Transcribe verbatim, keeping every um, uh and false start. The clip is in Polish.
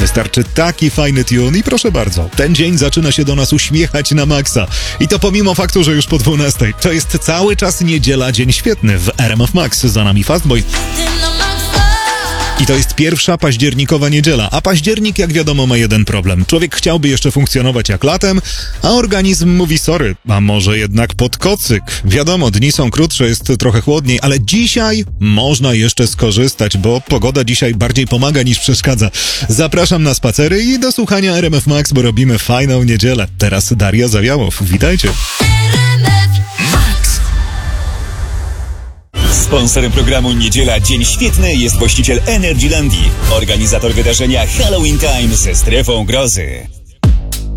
Wystarczy taki fajny tune i proszę bardzo, ten dzień zaczyna się do nas uśmiechać na maksa. I to pomimo faktu, że już po dwunastej. To jest cały czas niedziela, dzień świetny w R M F Max. Za nami Fastboy. I to jest pierwsza październikowa niedziela, a październik, jak wiadomo, ma jeden problem. Człowiek chciałby jeszcze funkcjonować jak latem, a organizm mówi sorry, a może jednak pod kocyk. Wiadomo, dni są krótsze, jest trochę chłodniej, ale dzisiaj można jeszcze skorzystać, bo pogoda dzisiaj bardziej pomaga niż przeszkadza. Zapraszam na spacery i do słuchania R M F Max, bo robimy fajną niedzielę. Teraz Daria Zawiałow, witajcie. Sponsorem programu Niedziela Dzień Świetny jest właściciel Energylandii, organizator wydarzenia Halloween Time ze Strefą Grozy.